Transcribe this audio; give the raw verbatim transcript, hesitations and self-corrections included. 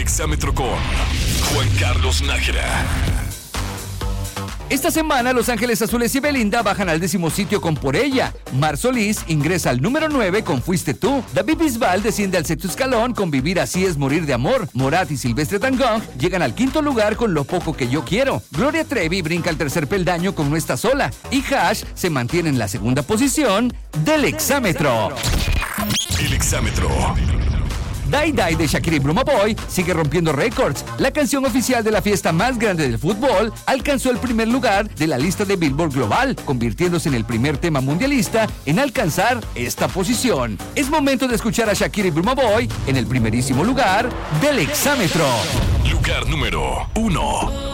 Exámetro con Juan Carlos Nájera. Esta semana, Los Ángeles Azules y Belinda bajan al décimo sitio con Por Ella. Mar Solís ingresa al número nueve con Fuiste Tú. David Bisbal desciende al sexto escalón con Vivir Así Es Morir de Amor. Morat y Silvestre Dangond llegan al quinto lugar con Lo Poco Que Yo Quiero. Gloria Trevi brinca al tercer peldaño con No Está Sola. Y Hash se mantiene en la segunda posición del Exámetro. El Exámetro. Die Die de Shakira y Bruma Boy sigue rompiendo récords. La canción oficial de la fiesta más grande del fútbol alcanzó el primer lugar de la lista de Billboard Global, convirtiéndose en el primer tema mundialista en alcanzar esta posición. Es momento de escuchar a Shakira y Bruma Boy en el primerísimo lugar del Exámetro. Lugar número uno.